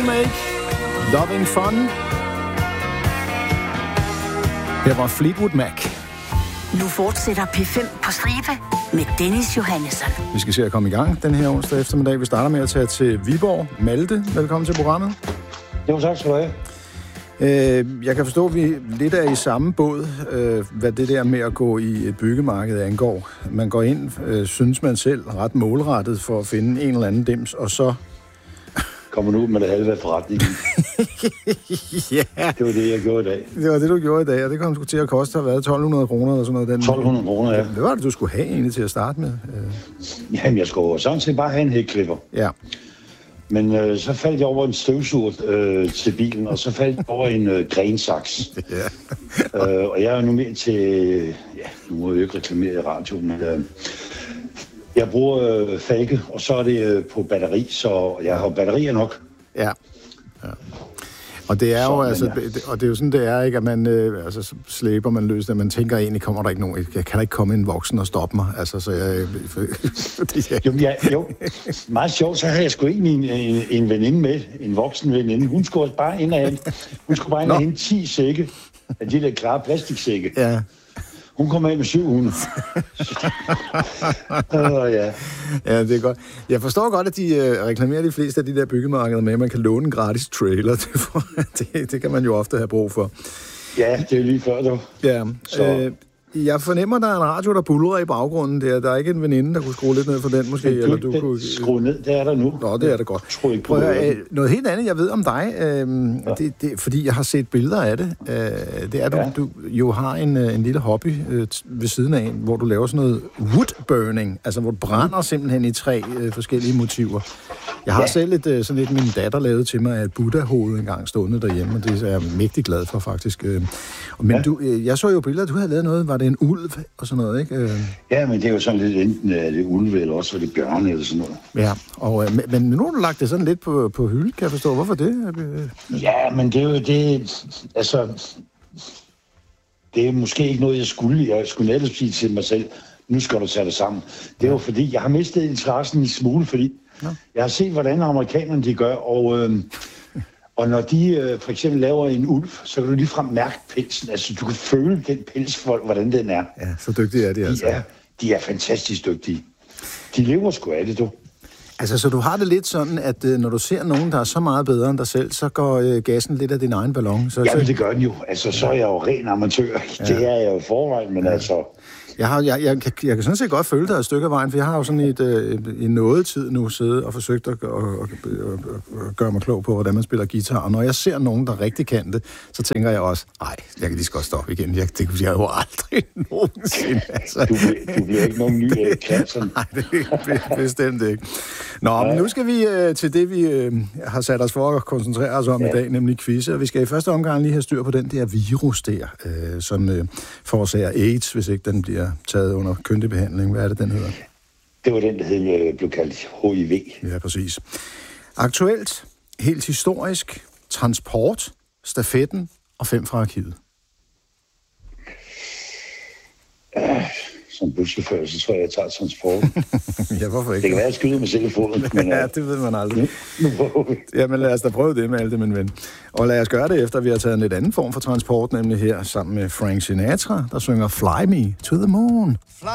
Make Loving Fun. Her var Fleetwood Mac. Nu fortsætter P5 på stribe med Dennis Johannesson. Vi skal se at komme i gang den her onsdag eftermiddag. Vi starter med at tage til Viborg. Malte, velkommen til programmet. Jo, tak skal du have. Jeg kan forstå, at vi lidt er i samme båd, hvad det der med at gå i et byggemarked angår. Man går ind, synes man selv, ret målrettet for at finde en eller anden dims, og så... Kommer nu ud med det halve af forretningen. Ja. Det var det, jeg gjorde i dag. Det var det, du gjorde i dag, og det kom sgu til at koste at være 1.200 kroner eller sådan noget. 1.200 kroner, ja. Hvad var det, du skulle have egentlig til at starte med? Jamen, jeg skulle sådan set bare have en hækklipper. Ja. Men så faldt jeg over en støvsuger til bilen, og så faldt jeg over en grensaks. Ja. Og jeg er nu mere til... Ja, nu må jeg jo ikke reklamere i radioen, men... Jeg bruger Falke, og så er det på batteri, så jeg har batterier nok. Ja. Og det er jo altså, og det er jo sådan det er, ikke, at man altså slæber man løs, at man tænker egentlig kommer der ikke nogen, jeg kan da ikke komme en voksen og stoppe mig, altså så jeg jo, meget sjovt, så havde jeg sgu egentlig en veninde med, en voksen veninde. Hun skulle bare ind og hente 10 sække af de der klare plastiksække. Ja. Hun kom af med 700. Ja. Ja, det er godt. Jeg forstår godt, at de reklamerer de fleste af de der byggemarkeder med, at man kan låne en gratis trailer. Det kan man jo ofte have brug for. Ja, det er lige før, du. Ja. Jeg fornemmer, der er en radio, der buldrer i baggrunden der. Der er ikke en veninde, der kunne skrue lidt ned for den, måske? Eller du kunne skrue ned, det er der nu. Nå, det er det godt. Prøv at, noget helt andet, jeg ved om dig, fordi jeg har set billeder af det. Det er, du jo har en lille hobby ved siden af, hvor du laver sådan noget wood burning, altså hvor du brænder simpelthen i 3 forskellige motiver. Jeg har selv sådan lidt min datter lavet til mig af et Buddha-hoved engang stående derhjemme, og det er jeg mægtig glad for, faktisk. Men jeg så jo billeder, du havde lavet noget, var det en ulv og sådan noget, ikke? Ja, men det er jo sådan lidt enten er det ulve, eller også er det bjørne, eller sådan noget. Ja, men nu har du lagt det sådan lidt på hylde, kan jeg forstå. Hvorfor det? Ja, men det er jo det, altså... Det er måske ikke noget, jeg skulle netop sige til mig selv, nu skal du tage det sammen. Det er jo fordi, jeg har mistet interessen i smule, fordi jeg har set, hvordan amerikanerne de gør, og når de for eksempel laver en ulv, så kan du ligefrem mærke pelsen. Altså, du kan føle den pelsfolk, hvordan den er. Ja, så dygtige er de altså. De er fantastisk dygtige. De lever sgu af det, du. Altså, så du har det lidt sådan, at når du ser nogen, der er så meget bedre end dig selv, så går gassen lidt af din egen ballon. Jamen, det gør den jo. Altså, så er jeg jo ren amatør. Ja. Det er jeg jo i forvejen, men altså... Jeg kan sådan set godt følge dig et stykke af vejen, for jeg har jo sådan i noget tid nu siddet og forsøgt at gøre mig klog på, hvordan man spiller guitar. Og når jeg ser nogen, der rigtig kan det, så tænker jeg også, nej, jeg kan lige så godt stoppe igen. Det kunne jeg jo aldrig nogensinde. Altså. Du bliver ikke nogen ny klasser. Nej, det er bestemt ikke. Nå, men nu skal vi til det, vi har sat os for at koncentrere os om i dag, nemlig quizzer. Vi skal i første omgang lige have styr på den der virus der, som forårsager AIDS, hvis ikke den bliver taget under kyndig behandling. Hvad er det, den hedder? Det var den, der blev kaldt HIV. Ja, præcis. Aktuelt, helt historisk, transport, stafetten og 5 fra arkivet. Som buschauffør, så tror jeg tager transporten. Ja, hvorfor ikke? Det kan være, at jeg skyder mig selv i foden. Men, ja, det ved man aldrig. Jamen lad os da prøve det med alt det, min ven. Og lad os gøre det efter, vi har taget en lidt anden form for transport, nemlig her sammen med Frank Sinatra, der synger Fly Me to the Moon.